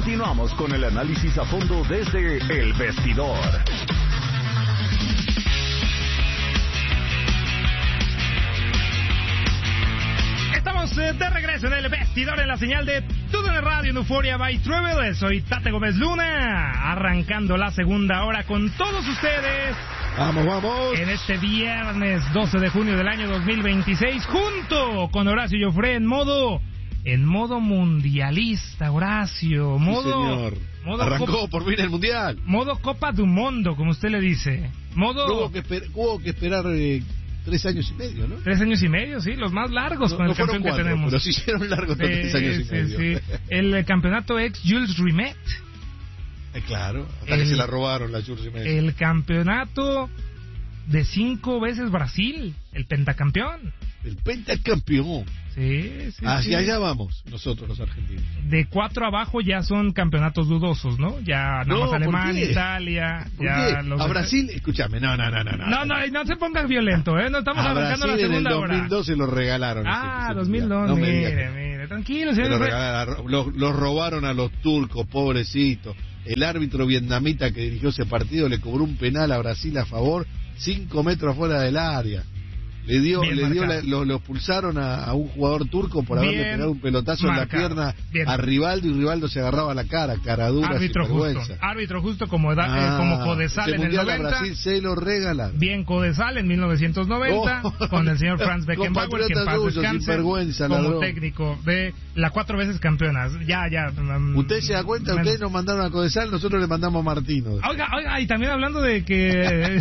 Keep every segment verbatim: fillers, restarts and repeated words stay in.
Continuamos con el análisis a fondo desde El Vestidor. Estamos de regreso en El Vestidor en la señal de TUDN Radio en Euphoria by Travel. Soy Tate Gómez Luna, arrancando la segunda hora con todos ustedes. Vamos, vamos. En este viernes doce de junio del año dos mil veintiséis, junto con Horacio Joffre en modo... En modo mundialista, Horacio. Modo, sí, señor. Modo Arrancó Copa, por fin el mundial. Modo Copa do Mundo, como usted le dice. Modo. Hubo que, esper- hubo que esperar eh, tres años y medio, ¿no? Tres años y medio, sí, los más largos no, con no el campeón cuatro, que tenemos. Pero sí hicieron largos eh, tres años y sí, medio. Sí. El campeonato ex Jules Rimet. Eh, claro, hasta el, que se la robaron la Jules Rimet. El campeonato de cinco veces Brasil, el pentacampeón. El pentacampeón. Sí, sí, Hacia sí. allá vamos, nosotros los argentinos. De cuatro abajo ya son campeonatos dudosos, ¿no? Ya nada No, más ¿por Alemania, qué? Italia. ¿Por ya qué? los... A Brasil, escúchame, no, no, no, no. No, no, no, no se ponga violento, ¿eh? No estamos a arrancando Brasil la segunda en el dos mil doce hora. lo regalaron. Ah, ese, ese dos mil dos, no me mire, digas. mire, tranquilo, Se señor. lo regalaron, los, los robaron a los turcos, pobrecitos. El árbitro vietnamita que dirigió ese partido le cobró un penal a Brasil a favor, cinco metros fuera del área. Le dio, Bien le dio marcado. la, lo, lo expulsaron a, a un jugador turco por haberle Bien pegado un pelotazo marcado. en la pierna Bien. a Rivaldo, y Rivaldo se agarraba la cara, cara dura, Árbitro sin justo, vergüenza. árbitro justo como, da, Ah, eh, como Codesal ese en el mundial a noventa. Brasil se lo regalaron. Bien Codesal en mil novecientos noventa, Oh. con el señor Franz Beckenbauer, que en Compatriota paz suyo, descanse, sinvergüenza, como ladrón. técnico de las cuatro veces campeonas. Ya, ya. um, ¿Usted se da cuenta? men- Ustedes nos mandaron a Codesal, nosotros le mandamos a Martino. Oiga, oiga, y también hablando de que...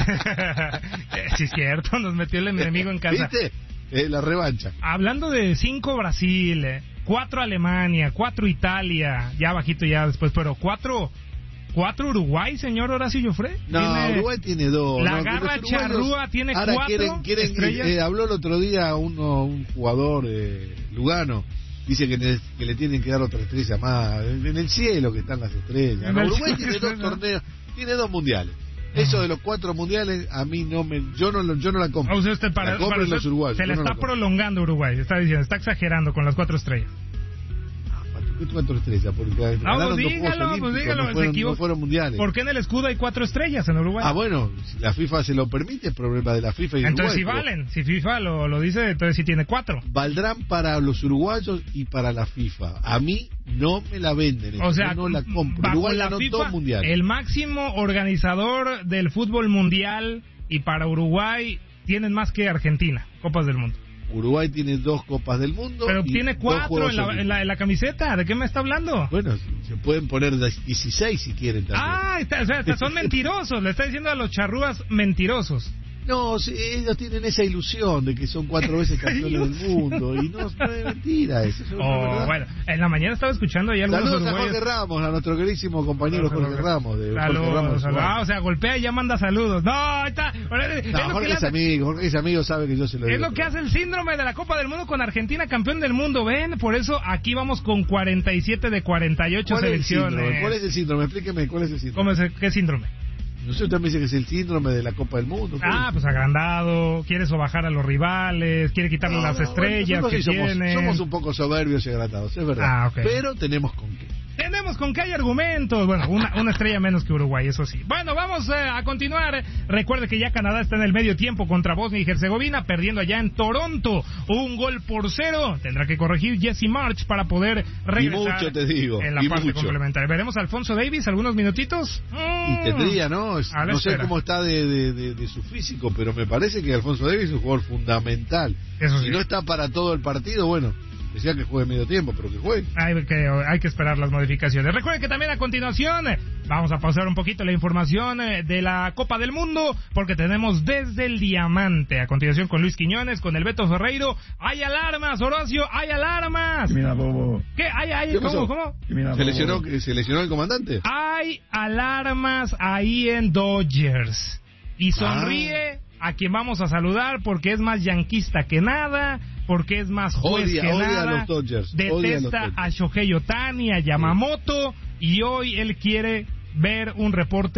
sí, es cierto, nos metió el enemigo en casa. ¿Viste? Eh, la revancha. Hablando de cinco Brasil, eh, cuatro Alemania, cuatro Italia, ya bajito ya después, pero cuatro, cuatro Uruguay, señor Horacio Joffre. No, Tiene- Uruguay tiene dos. La ¿no? garra Los uruguayos charrúa tiene ahora cuatro quieren, quieren, estrellas. eh, habló el otro día uno, un jugador eh, Lugano. Dice que le, que le tienen que dar otra estrella más. En el cielo que están las estrellas. En No, el Uruguay cielo tiene que dos están- torneos, tiene dos mundiales. Eso de los cuatro mundiales, a mí no me. Yo no, lo- yo no la compro. O sea, usted para, la compran para usted los uruguayos. se yo la no está compro. prolongando Uruguay, está diciendo, está exagerando con las cuatro estrellas. ¿Por qué cuatro estrellas? Porque No, ganaron pues dos Juegos dígalo, pues Olímpicos, dígalo, no se fueron, equivoca. no fueron mundiales. ¿Por qué en el escudo hay cuatro estrellas en Uruguay? Ah, bueno, si la FIFA se lo permite, es problema de la FIFA y de entonces Uruguay, sí pero valen, si FIFA lo, lo dice, entonces sí tiene cuatro. valdrán para los uruguayos y para la FIFA. A mí no me la venden, O sea, yo no la compro. bajo Uruguay la ganó FIFA, dos mundiales. el máximo organizador del fútbol mundial, y para Uruguay tienen más que Argentina, Copas del Mundo. Uruguay tiene dos Copas del Mundo. Pero y tiene dos cuatro Juegos en la, Olímpicos. en, la, en la camiseta, ¿de qué me está hablando? Bueno, se pueden poner dieciséis si quieren también. Ah, está, o sea, son mentirosos, le está diciendo a los charrúas mentirosos. No, sí, ellos tienen esa ilusión de que son cuatro veces campeones del mundo y no, no es mentira eso. eso no es Oh, verdad. bueno, en la mañana estaba escuchando ahí algunos Saludos a uruguayos. Jorge Ramos, a nuestro queridísimo compañero Jorge Ramos. De Saludos, Jorge Ramos saludos. Ah, o sea, golpea y ya manda saludos. No, ahí está. Es No, lo que Jorge le es hace- amigo, Jorge es amigo, sabe que yo se lo Es digo. lo que hace el síndrome de la Copa del Mundo con Argentina, campeón del mundo. Ven, por eso aquí vamos con cuarenta y siete de cuarenta y ocho ¿Cuál es el síndrome? selecciones. ¿Cuál es el síndrome? Explíqueme, ¿cuál es el síndrome? ¿Cómo es el- ¿Qué síndrome? No sé, usted me dice que es el síndrome de la Copa del Mundo. ¿cuál Ah, es? pues agrandado, quiere sobajar a los rivales, quiere quitarle No, las no, estrellas bueno, que nosotros sí somos, tienen. somos un poco soberbios y agrandados, es verdad. Ah, ok. Pero tenemos con qué. Tenemos con qué hay argumentos. Bueno, una, una estrella menos que Uruguay, eso sí. Bueno, vamos eh, a continuar. Recuerde que ya Canadá está en el medio tiempo contra Bosnia y Herzegovina, perdiendo allá en Toronto. Un gol por cero. Tendrá que corregir Jesse March para poder regresar mucho, te digo, en la y parte mucho. complementaria. ¿Veremos a Alfonso Davis algunos minutitos? Y Mm. tendría, ¿no? Es- A la no sé espera. cómo está de, de, de, de su físico, pero me parece que Alfonso Davis es un jugador fundamental. Eso sí. Si no está para todo el partido, bueno, decía que juegue medio tiempo, pero que juegue. Hay que, hay que esperar las modificaciones. Recuerden que también a continuación eh, vamos a pausar un poquito la información eh, de la Copa del Mundo, porque tenemos desde el Diamante. A continuación con Luis Quiñones, con el Beto Ferreiro. ¡Hay alarmas, Horacio! ¡Hay alarmas! Mira, bobo. ¿Qué? ¿Hay, hay? ¿Qué ¿Cómo? pasó? ¿Cómo? Mira, ¿Se bobo. lesionó, ¿Se lesionó el comandante? Hay alarmas ahí en Dodgers. Y sonríe a quien vamos a saludar porque es más yanquista que nada, porque es más juez Odia- que odia nada. a los Dodgers, odia a los Detesta Dodgers. a Shohei Ohtani, a Yamamoto, y hoy él quiere ver un reporte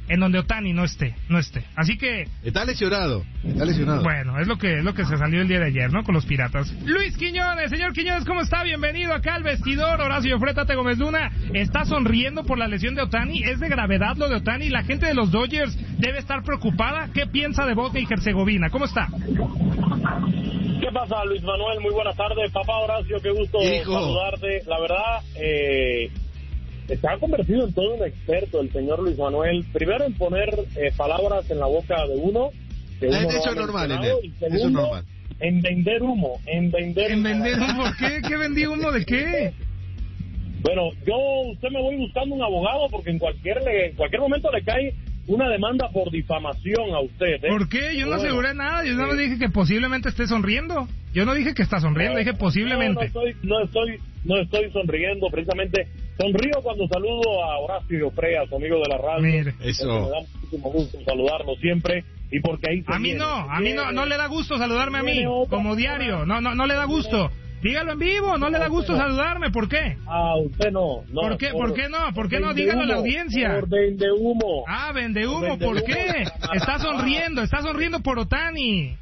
en donde Ohtani no esté, no esté. Así que... Está lesionado, está lesionado. Bueno, es lo que es lo que se salió el día de ayer, ¿no? Con los Piratas. Luis Quiñones, señor Quiñones, ¿cómo está? Bienvenido acá al vestidor. Horacio Frétate Gómez Luna está sonriendo por la lesión de Ohtani. ¿Es de gravedad lo de Ohtani? ¿La gente de los Dodgers debe estar preocupada? ¿Qué piensa de Bosnia y Herzegovina? ¿Cómo está? ¿Qué pasa, Luis Manuel? Muy buenas tardes. Papá Horacio, qué gusto Hijo. saludarte. La verdad, eh, se ha convertido en todo un experto el señor Luis Manuel. Primero en poner eh, palabras en la boca de uno. Que uno eso es no normal, en él. Y segundo, eso es normal. En vender humo. En vender, ¿En vender humo? ¿Qué? ¿Qué vendí humo de qué? Bueno, yo, usted me voy buscando un abogado porque en cualquier, en cualquier momento le cae una demanda por difamación a usted, ¿eh? ¿Por qué? Yo no bueno, aseguré nada, yo no me dije que posiblemente esté sonriendo. Yo no dije que está sonriendo, no, dije posiblemente. No, no estoy, no estoy, no estoy sonriendo, precisamente sonrío cuando saludo a Horacio Freya, su amigo de la radio. Mire, eso. Me da muchísimo gusto saludarlo siempre y porque ahí a mí viene, no, a mí no, no le da gusto saludarme a mí, como diario, no, no, no le da gusto. Dígalo en vivo, no le da gusto saludarme, ¿por qué? Ah, usted no, no. ¿Por qué, por, por qué no? ¿Por qué no? Dígalo a la audiencia. Por vende humo. Ah, vende humo, Vende ¿por humo. qué? Está sonriendo, está sonriendo por Ohtani.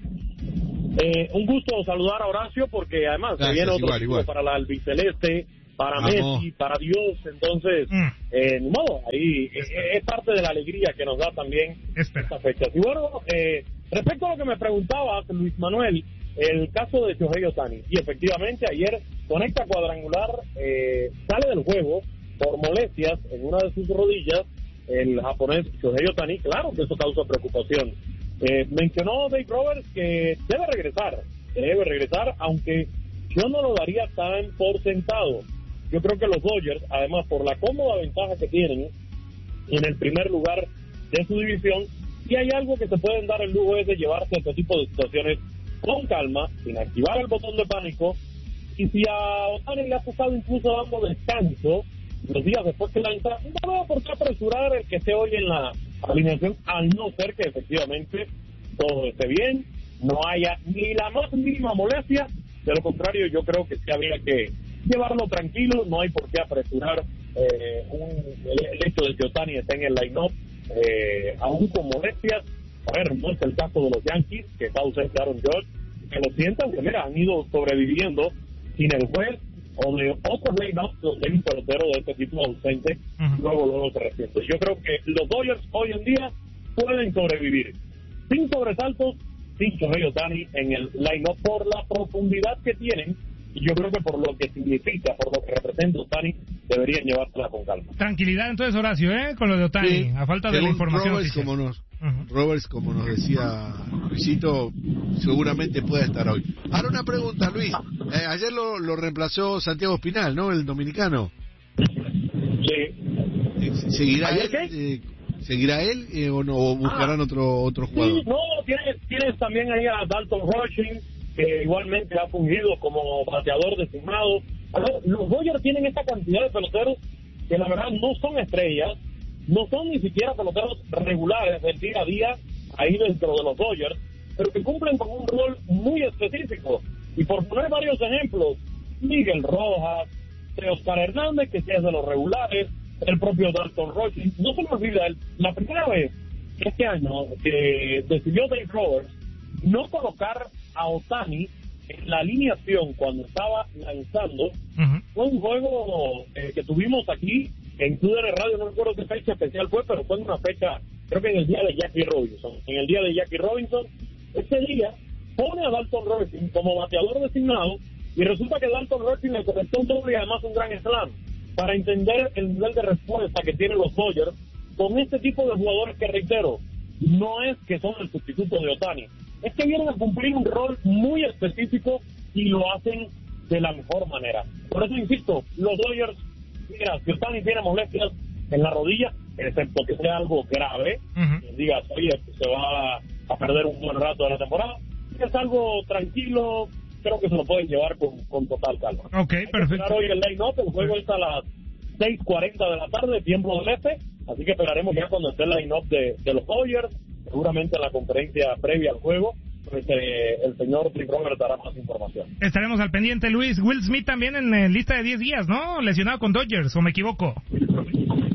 Eh, un gusto saludar a Horacio porque además Gracias, se viene otro igual, título igual. para la albiceleste, para Vamos. Messi, para Dios, entonces, Mm. eh, ni modo, ahí eh, es parte de la alegría que nos da también Espera. esta fecha. Y bueno, eh, respecto a lo que me preguntaba Luis Manuel, el caso de Shohei Ohtani, y efectivamente ayer conecta cuadrangular, eh, sale del juego por molestias en una de sus rodillas, el japonés Shohei Ohtani. Claro que eso causa preocupación. Eh, mencionó Dave Roberts que debe regresar, debe regresar, aunque yo no lo daría tan por sentado. Yo creo que los Dodgers, además por la cómoda ventaja que tienen en el primer lugar de su división, si hay algo que se pueden dar el lujo es de llevarse a este tipo de situaciones con calma, sin activar el botón de pánico, y si a Ohtani le ha pasado incluso dando descanso los días después que lanza, no veo por qué apresurar el que esté hoy en la alineación, al no ser que efectivamente todo esté bien, no haya ni la más mínima molestia. De lo contrario, yo creo que sí habría que llevarlo tranquilo, no hay por qué apresurar eh, un, el, el hecho de que Ohtani esté en el line-up, eh, aún con molestias. A ver, no es el caso de los Yankees, que está ausente Aaron Judge, que lo sientan, que mira, han ido sobreviviendo sin el juez, o de otros line-ups donde hay un pelotero de este tipo ausente, uh-huh. luego luego se resiente. Yo creo que los Dodgers hoy en día pueden sobrevivir, sin sobresaltos, sin Shohei Ohtani en el line-up por la profundidad que tienen, y yo creo que por lo que significa, por lo que representa Ohtani, deberían llevársela con calma. Tranquilidad entonces, Horacio, ¿eh? Con lo de Ohtani, sí, a falta de la información Roberts, como nos, uh-huh. Roberts, como nos decía Luisito, seguramente puede estar hoy. Ahora una pregunta, Luis. Eh, ayer lo, lo reemplazó Santiago Espinal, ¿no? El dominicano. Sí. ¿Seguirá él? Eh, ¿Seguirá él eh, o no? ¿O buscarán ah, otro otro jugador? Sí, no, tienes, tienes también ahí a Dalton Rushing, que igualmente ha fungido como bateador designado. Los Dodgers tienen esta cantidad de peloteros que la verdad no son estrellas, no son ni siquiera peloteros regulares del día a día ahí dentro de los Dodgers, pero que cumplen con un rol muy específico. Y por poner varios ejemplos, Miguel Rojas, Oscar Hernández, que sí es de los regulares, el propio Dalton Rushing. No se me olvida, la primera vez este año que decidió Dave Roberts no colocar a Ohtani en la alineación cuando estaba lanzando, uh-huh. fue un juego eh, que tuvimos aquí en Club de Radio, no recuerdo qué fecha especial fue, pero fue en una fecha, creo que en el día de Jackie Robinson, en el día de Jackie Robinson, ese día pone a Dalton Rushing como bateador designado, y resulta que Dalton Rushing le conectó un doble y además un gran slam, para entender el nivel de respuesta que tienen los Dodgers con este tipo de jugadores que, reitero, no es que son el sustituto de Ohtani, es que vienen a cumplir un rol muy específico y lo hacen de la mejor manera. Por eso insisto, los Dodgers, mira, si Ohtani tiene molestias en la rodilla, excepto que sea algo grave, uh-huh. que digas, oye, se va a perder un buen rato de la temporada, si es algo tranquilo, creo que se lo pueden llevar con, con total calma. Ok, Hay perfecto. Que hoy el line-up, el juego está a las seis cuarenta de la tarde, tiempo del este, así que esperaremos ya cuando esté el line-up de, de los Dodgers, seguramente en la conferencia previa al juego, pues eh, el señor Dave Roberts dará más información. Estaremos al pendiente, Luis. Will Smith también en eh, lista de diez días, ¿no? Lesionado con Dodgers, ¿o me equivoco? Sí,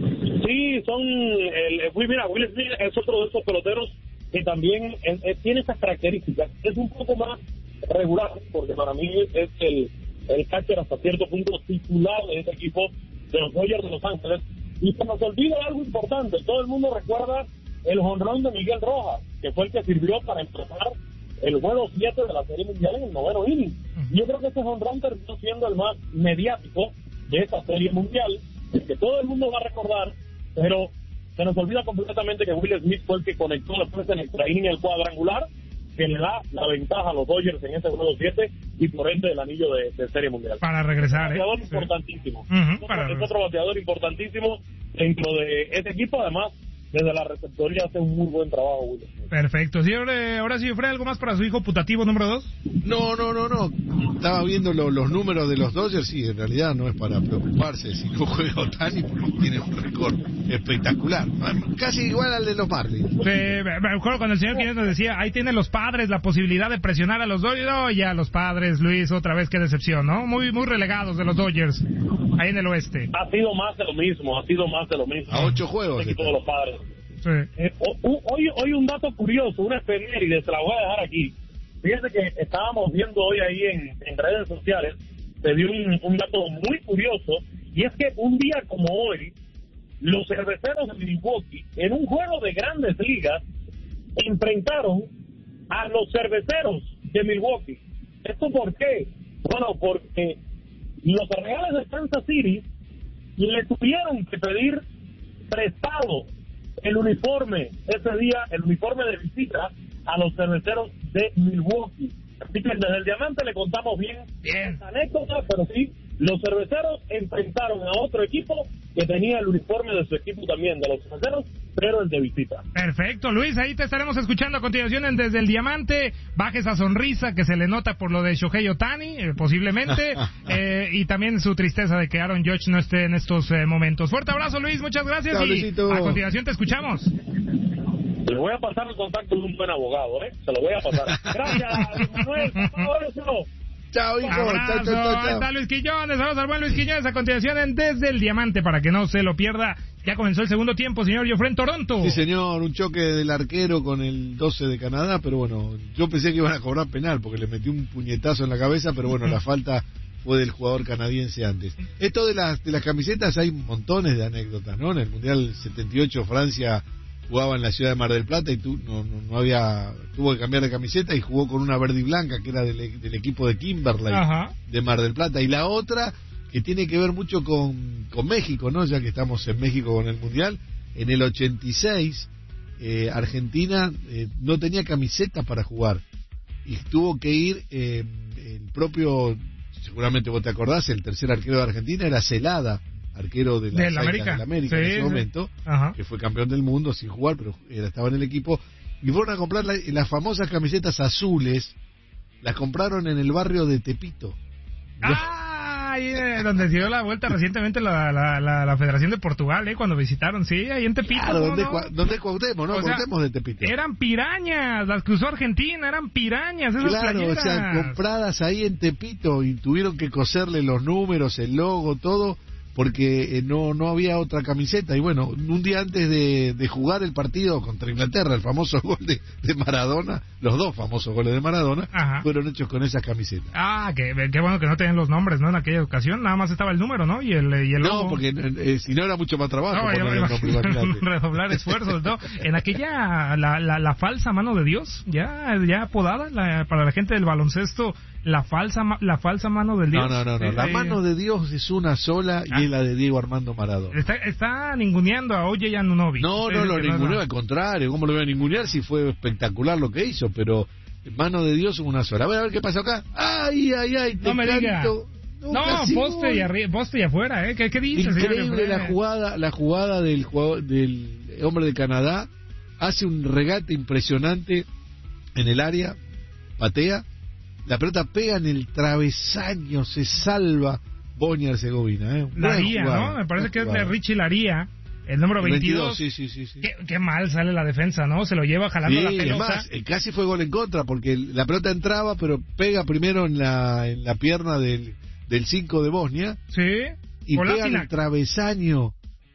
Sí, son, el, el, mira, Will Smith es otro de esos peloteros que también es, es, tiene esas características. Es un poco más regular, porque para mí es el, el catcher hasta cierto punto titular de ese equipo de los Dodgers de Los Ángeles. Y se nos olvida algo importante. Todo el mundo recuerda el jonrón de Miguel Rojas, que fue el que sirvió para empezar el juego siete de la Serie Mundial en el noveno inning. Y yo creo que ese jonrón terminó siendo el más mediático de esa Serie Mundial, el que todo el mundo va a recordar, pero se nos olvida completamente que Will Smith fue el que conectó después en extra inning el cuadrangular, que le da la ventaja a los Dodgers en ese juego siete y por ende el anillo de, de Serie Mundial. Para regresar, es un bateador ¿eh? importantísimo. Uh-huh, es, para otro, es regresar. otro bateador importantísimo dentro de ese equipo, además desde la receptoría hace un muy buen trabajo Will Smith. Perfecto. Sí, ahora, ahora sí, Fred, ¿algo más para su hijo putativo número dos? No, no, no, no. Estaba viendo lo, los números de los Dodgers y en realidad no es para preocuparse si no juega Ohtani porque tiene un récord espectacular. Casi igual al de los Marlins. Sí, me acuerdo cuando el señor Quiñones nos decía, ahí tienen los Padres la posibilidad de presionar a los Dodgers. No, ya los Padres, Luis, otra vez, qué decepción, ¿no? Muy muy relegados de los Dodgers, ahí en el oeste. Ha sido más de lo mismo, ha sido más de lo mismo. A ocho juegos. El equipo de los Padres. Sí. Eh, hoy, hoy un dato curioso, una efeméride, se la voy a dejar aquí. Fíjense que estábamos viendo hoy ahí en, en redes sociales, se dio un, un dato muy curioso, y es que un día como hoy, los cerveceros de Milwaukee, en un juego de grandes ligas, enfrentaron a los cerveceros de Milwaukee. ¿Esto por qué? Bueno, porque los Reales de Kansas City le tuvieron que pedir prestado el uniforme ese día, el uniforme de visita a los cerveceros de Milwaukee. Así que desde el Diamante le contamos bien, bien. esa anécdota, pero sí, los cerveceros enfrentaron a otro equipo que tenía el uniforme de su equipo también, de los cerveceros, pero el de visita. Perfecto, Luis, ahí te estaremos escuchando a continuación en Desde el Diamante. Baje esa sonrisa que se le nota por lo de Shohei Ohtani, eh, posiblemente, eh, y también su tristeza de que Aaron Judge no esté en estos eh, momentos. Fuerte abrazo, Luis, muchas gracias. Chao, y Luisito. A continuación te escuchamos. Le voy a pasar el contacto de un buen abogado, ¿eh? Se lo voy a pasar. Gracias, Manuel. Chao, hijo. Abrazo. Chao, chao, chao, chao. Está Luis Quiñones. Vamos al buen Luis Quiñones a continuación en Desde el Diamante para que no se lo pierda. Ya comenzó el segundo tiempo, señor Jofre, en Toronto. Sí, señor, un choque del arquero con el doce de Canadá, pero bueno, yo pensé que iban a cobrar penal porque le metí un puñetazo en la cabeza, pero bueno, la falta fue del jugador canadiense antes. Esto de las de las camisetas, hay montones de anécdotas, ¿no? En el Mundial setenta y ocho Francia jugaba en la ciudad de Mar del Plata y tú, no, no, no había, tuvo que cambiar de camiseta y jugó con una verde y blanca que era del, del equipo de Kimberley. Ajá. De Mar del Plata. Y la otra que tiene que ver mucho con, con México, ¿no? Ya que estamos en México con el Mundial, en el ochenta y seis eh, Argentina eh, no tenía camiseta para jugar y tuvo que ir eh, el propio, seguramente vos te acordás, el tercer arquero de Argentina era Celada, arquero de la del América, del América sí, en ese sí. momento, Ajá. que fue campeón del mundo sin jugar, pero era, estaba en el equipo, y fueron a comprar la, las famosas camisetas azules, las compraron en el barrio de Tepito. Ah, ahí eh, donde se dio la vuelta recientemente la, la, la, la Federación de Portugal, eh, cuando visitaron, sí, ahí en Tepito. Claro, donde, ¿no? cua, donde Cuauhtémoc, ¿no? O sea, Cuauhtémoc de Tepito. Eran pirañas, las cruzó Argentina, eran pirañas esas claro, playeras. o sea, compradas ahí en Tepito y tuvieron que coserle los números, el logo, todo, porque eh, no no había otra camiseta. Y bueno, un día antes de, de jugar el partido contra Inglaterra, el famoso gol de, de Maradona, los dos famosos goles de Maradona, Ajá. fueron hechos con esas camisetas. Ah, qué, qué bueno que no tenían los nombres, ¿no? En aquella ocasión nada más estaba el número, ¿no? Y el, y el logo. No, porque eh, si no era mucho más trabajo no, poner el nombre, imagínate. Redoblar esfuerzos, ¿no? En aquella, la, la, la falsa mano de Dios, ya ya apodada, la, para la gente del baloncesto, la falsa la falsa mano del Dios. No, no, no, no. la eh, mano de Dios es una sola y ah, es la de Diego Armando Maradona. Está, está ninguneando a Oye Anunobi. No, no, lo ninguneó, al contrario, ¿cómo lo voy a ningunear si fue espectacular lo que hizo? Pero mano de Dios es una sola. A ver, a ver qué pasó acá. Ay, ay, ay, te no me diga. No, no poste y, arri poste y afuera, ¿eh? ¿Qué, qué dices? Increíble la jugada, la jugada del jugador, del hombre de Canadá. Hace un regate impresionante en el área, patea, la pelota pega en el travesaño, se salva Bosnia Herzegovina. ¿eh? Laría, ¿no? Me parece que jugada. Es de Richie Laría, el número veintidós. veintidós, sí, sí, sí, sí. Qué, qué mal sale la defensa, ¿no? Se lo lleva jalando sí, la pelota. Además, casi fue gol en contra, porque la pelota entraba, pero pega primero en la en la pierna del del cinco de Bosnia. Sí. Y pega en el travesaño.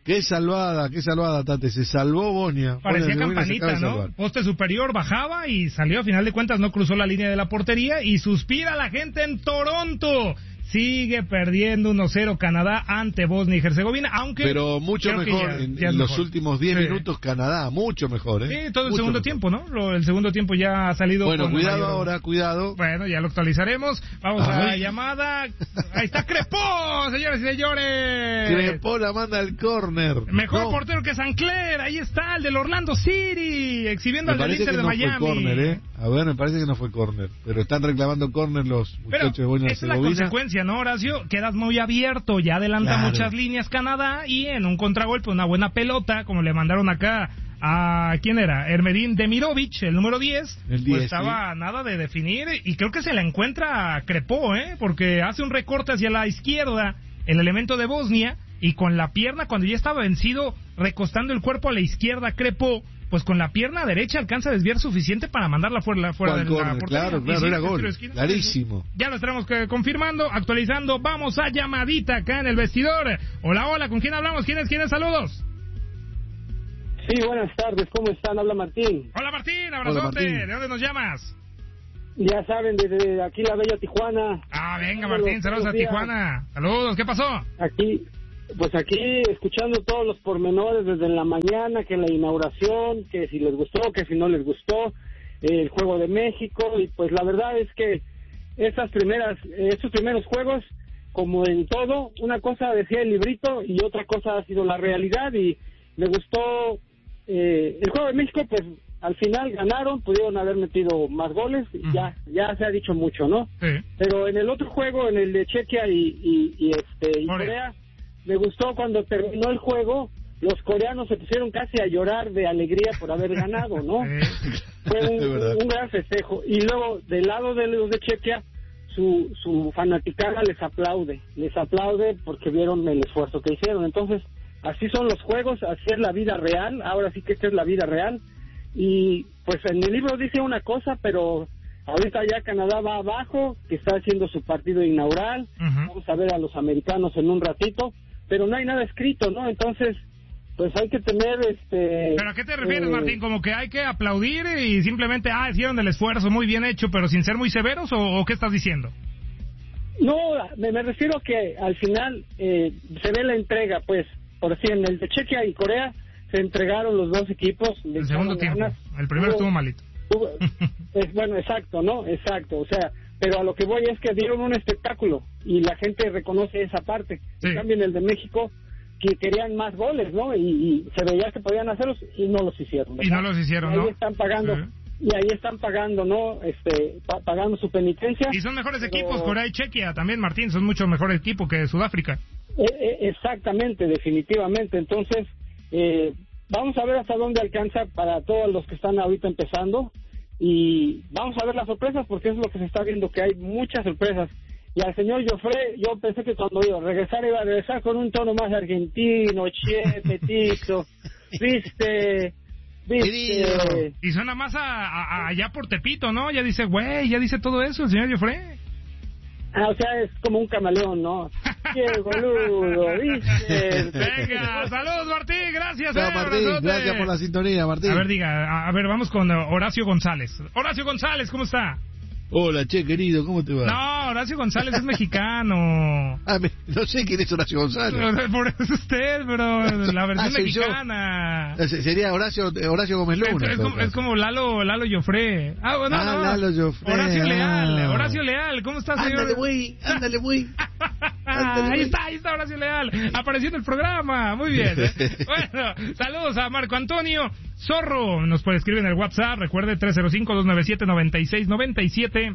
Qué salvada, qué salvada, Tate. Se salvó Bosnia. Parecía campanita, ¿no? Poste superior bajaba y salió. A final de cuentas no cruzó la línea de la portería y suspira la gente en Toronto. Sigue perdiendo uno cero Canadá ante Bosnia y Herzegovina, aunque... Pero mucho mejor, ya, en, ya en los mejor. últimos diez sí. minutos Canadá, mucho mejor, ¿eh? Sí, todo el mucho segundo mejor. tiempo, ¿no? Lo, el segundo tiempo ya ha salido... Bueno, con cuidado mayor... ahora, cuidado. Bueno, ya lo actualizaremos. Vamos a la Ay. llamada. Ahí está Crepó, señores y señores. Crepó la manda al córner. Mejor No, portero que Sancler, ahí está, el del Orlando City, exhibiendo me al del parece Inter que de no Miami. fue córner, ¿eh? A ver, me parece que no fue córner. Pero están reclamando córner los Pero muchachos de Bosnia y esa es la Herzegovina. consecuencia, ¿no, Horacio? Quedas muy abierto, ya adelanta Claro. muchas líneas Canadá y en un contragolpe, una buena pelota, como le mandaron acá a, ¿quién era? Ermedin Demirovic, el número diez, El diez, pues estaba sí. nada de definir y creo que se la encuentra Crepó, ¿eh? Porque hace un recorte hacia la izquierda, el elemento de Bosnia, y con la pierna, cuando ya estaba vencido, recostando el cuerpo a la izquierda, Crepó, pues con la pierna derecha alcanza a desviar suficiente para mandarla fuera, fuera de la Córner, portería. claro, Y claro, sí, era tiro gol. de esquina. Clarísimo. Ya lo estaremos que- confirmando, actualizando. Vamos a llamadita acá en el vestidor. Hola, hola, ¿con quién hablamos? ¿Quién es? ¿Quién es? Saludos. Sí, buenas tardes, ¿cómo están? Habla Martín. Hola, Martín, abrazote. Martín. ¿De dónde nos llamas? Ya saben, desde aquí la bella Tijuana. Ah, venga, Todos Martín, los- saludos a todos los días. Tijuana. Saludos, ¿qué pasó? Aquí, pues aquí escuchando todos los pormenores desde la mañana, que la inauguración, que si les gustó, que si no les gustó, eh, el juego de México, y pues la verdad es que esas primeras, eh, estos primeros juegos, como en todo, una cosa decía el librito y otra cosa ha sido la realidad, y me gustó eh, el juego de México, pues al final ganaron, pudieron haber metido más goles, y Ujú. ya ya se ha dicho mucho, ¿no? Sí. Pero en el otro juego, en el de Chequia y, y, y este y Corea. Corea, me gustó cuando terminó el juego, los coreanos se pusieron casi a llorar de alegría por haber ganado, ¿no? Sí. Fue un, De verdad. un gran festejo. Y luego, del lado de los de Chequia, su, su fanaticada les aplaude, les aplaude porque vieron el esfuerzo que hicieron. Entonces, así son los juegos, así es la vida real, ahora sí que esta es la vida real. Y pues en el libro dice una cosa, pero ahorita ya Canadá va abajo, que está haciendo su partido inaugural, Ujú. vamos a ver a los americanos en un ratito, pero no hay nada escrito, ¿no? Entonces, pues hay que tener este... ¿Pero a qué te refieres, eh, Martín? ¿Como que hay que aplaudir y simplemente, ah, hicieron el esfuerzo muy bien hecho, pero sin ser muy severos, o, o qué estás diciendo? No, me, me refiero que al final eh, se ve la entrega, pues, por decir, en el de Chequia y Corea se entregaron los dos equipos. le El segundo echaron tiempo. ganas. El primero Hubo- estuvo malito. hubo- es, bueno, exacto, ¿no? Exacto, o sea, pero a lo que voy es que dieron un espectáculo y la gente reconoce esa parte. Sí. En cambio, en el de México, que querían más goles, ¿no? Y, y se veía que podían hacerlos y no los hicieron. Y no los hicieron, Y ahí ¿no? están pagando. Sí. Y ahí están pagando, ¿no? Este, pa- pagando su penitencia. Y son mejores Pero- equipos, Corea y Chequia también, Martín, son mucho mejor equipo que Sudáfrica. Eh, eh, exactamente, definitivamente. Entonces, eh, vamos a ver hasta dónde alcanza para todos los que están ahorita empezando y vamos a ver las sorpresas porque es lo que se está viendo, que hay muchas sorpresas. Y al señor Joffre, yo pensé que cuando iba a regresar, iba a regresar con un tono más argentino, che, petito, viste, viste. Querido. Y suena más a, a- a allá por Tepito, ¿no? Ya dice, güey, ya dice todo eso el señor Joffre. Ah, o sea, es como un camaleón, ¿no? Qué boludo, viste. Venga, saludos, Martín, gracias. Chao, eh, Martín, abrazote. gracias por la sintonía, Martín. A ver, diga, a, a ver, vamos con uh, Horacio González. Horacio González, ¿cómo está? Hola, che, querido, ¿cómo te va? No, Horacio González es mexicano. Ah, me- no sé quién es Horacio González. Por eso es usted, pero la versión Ah, soy yo. mexicana. Eh, Sería Horacio, Horacio Gómez Es, Luna. es en todo como, es caso. como Lalo, Lalo Joffre. Ah, bueno, Ah, no. Lalo Joffre, Horacio ah. Leal, Horacio Leal, ¿cómo está, señor? Ándale, güey, ándale, güey. Ándale, ahí güey. está, ahí está Horacio Leal, apareció en el programa, muy bien. Bueno, saludos a Marco Antonio Zorro, nos puede escribir en el WhatsApp, recuerde tres cero cinco, dos nueve siete, nueve seis nueve siete.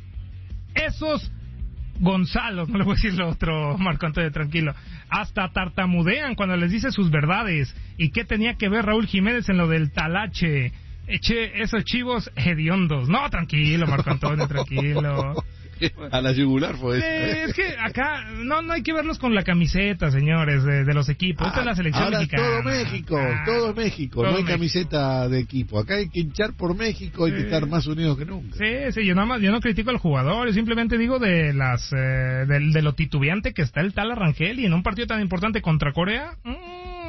Esos Gonzalo, no le voy a decir lo otro, Marco Antonio, tranquilo, hasta tartamudean cuando les dice sus verdades. ¿Y qué tenía que ver Raúl Jiménez en lo del talache? Eche esos chivos hediondos. No, tranquilo, Marco Antonio, tranquilo. A la yugular fue eso. Eh, es que acá no no hay que verlos con la camiseta, señores, de, de los equipos. Esta es la selección Ahora mexicana. todo México, Ah, todo México. todo No hay México. camiseta de equipo. Acá hay que hinchar por México, hay que Sí. estar más unidos que nunca. Sí, sí, yo nada más, yo no critico al jugador, yo simplemente digo de las eh, de, de lo titubeante que está el tal Arrangel y en un partido tan importante contra Corea, mmm,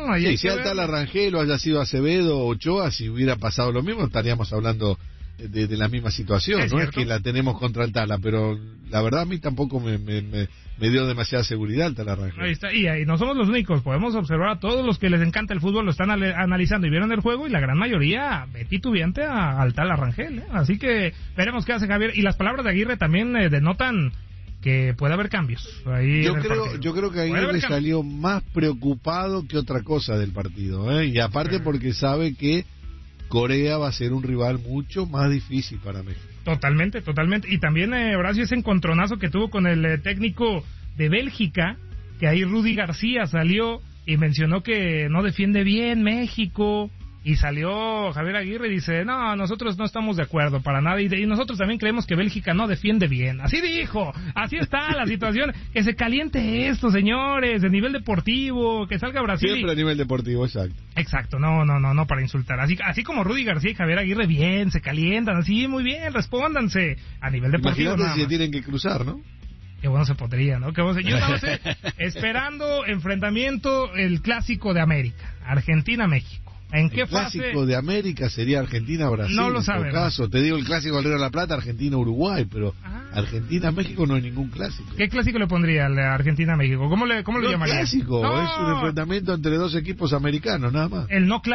¿no? Ahí Sí, si haya tal Rangel o haya sido Acevedo o Ochoa, si hubiera pasado lo mismo, estaríamos hablando de, de la misma situación. ¿Es no cierto? es que la tenemos contra el Tala, pero la verdad a mí tampoco me, me, me, me dio demasiada seguridad el Tala Rangel. Ahí está, y ahí no somos los únicos, podemos observar a todos los que les encanta el fútbol, lo están ale- analizando y vieron el juego, y la gran mayoría ve titubeante a, al Tala Rangel, ¿eh? Así que veremos qué hace Javier, y las palabras de Aguirre también eh, denotan que puede haber cambios ahí Yo en el creo, partido. yo creo que Puede haber Aguirre cambios. salió más preocupado que otra cosa del partido, ¿eh? Y aparte porque sabe que Corea va a ser un rival mucho más difícil para México. Totalmente, totalmente. Y también, eh, Horacio, ese encontronazo que tuvo con el eh, técnico de Bélgica, que ahí Rudy García salió y mencionó que no defiende bien México, y salió Javier Aguirre y dice, no, nosotros no estamos de acuerdo para nada, y, de, y nosotros también creemos que Bélgica no defiende bien. Así dijo, así está la situación, que se caliente esto, señores, de nivel deportivo, que salga Brasil. Siempre a nivel deportivo, exacto. Exacto, no, no, no, no para insultar. Así, así como Rudy García y Javier Aguirre, bien, se calientan, así, muy bien, respóndanse a nivel deportivo. Imagínate Nada si se más. tienen que cruzar, ¿no? Qué bueno se podría, ¿no? Qué bueno se... Yo estaba eh, esperando enfrentamiento, el clásico de América, Argentina-México. ¿En qué el fase? clásico de América sería Argentina-Brasil. No lo en sabe, todo ¿no? caso. Te digo el clásico del Río de la Plata, Argentina-Uruguay, pero Ah. Argentina-México no hay ningún clásico. ¿Qué clásico le pondría al de Argentina-México? ¿Cómo le, cómo No le es llamaría? clásico, No, es un enfrentamiento entre dos equipos americanos, nada más. el no clásico.